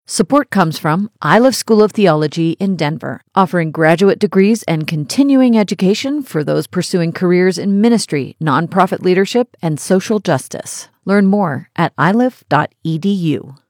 Support comes from Iliff School of Theology in Denver, offering graduate degrees and continuing education for those pursuing careers in ministry, nonprofit leadership, and social justice. Learn more at iliff.edu.